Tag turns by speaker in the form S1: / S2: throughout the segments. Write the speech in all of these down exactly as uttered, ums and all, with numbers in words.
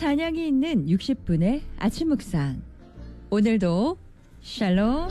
S1: 찬양이 있는 육십 분의 아침 묵상. 오늘도 샬롬.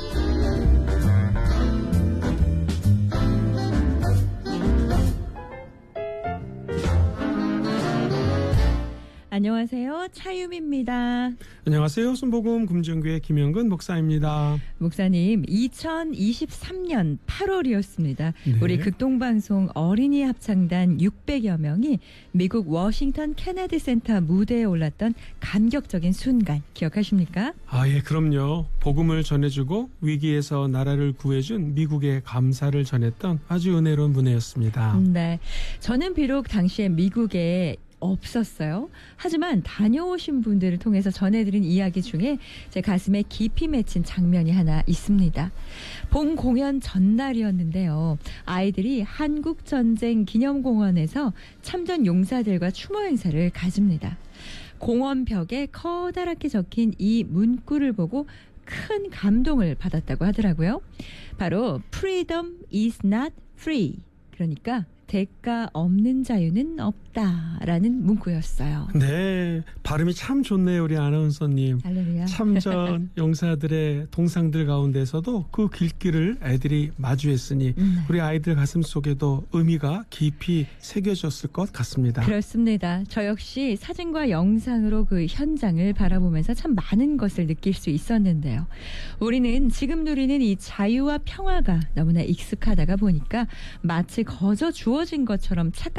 S1: 안녕하세요. 차유미입니다.
S2: 안녕하세요. 순복음 금정교회 김영근 목사입니다.
S1: 목사님, 이천이십삼 년 팔월이었습니다.
S2: 네.
S1: 우리 극동방송 어린이 합창단 육백여 명이 미국 워싱턴 케네디 센터 무대에 올랐던 감격적인 순간 기억하십니까?
S2: 아, 예, 그럼요. 복음을 전해주고 위기에서 나라를 구해준 미국의 감사를 전했던 아주 은혜로운 무대였습니다.
S1: 네, 저는 비록 당시에 미국에 없었어요. 하지만 다녀오신 분들을 통해서 전해드린 이야기 중에 제 가슴에 깊이 맺힌 장면이 하나 있습니다. 본 공연 전날이었는데요. 아이들이 한국전쟁 기념공원에서 참전 용사들과 추모 행사를 가집니다. 공원 벽에 커다랗게 적힌 이 문구를 보고 큰 감동을 받았다고 하더라고요. 바로 Freedom is not free. 그러니까 대가 없는 자유는 없다라는 문구였어요.
S2: 네, 발음이 참 좋네요, 우리 아나운서님.
S1: 할렐루야.
S2: 참전 용사들의 동상들 가운데서도 그 길길을 애들이 마주했으니
S1: 음.
S2: 우리 아이들 가슴 속에도 의미가 깊이 새겨졌을 것 같습니다.
S1: 그렇습니다. 저 역시 사진과 영상으로 그 현장을 바라보면서 참 많은 것을 느낄 수 있었는데요. 우리는 지금 누리는 이 자유와 평화가 너무나 익숙하다가 보니까 마치 거저 주어진 것처럼 착각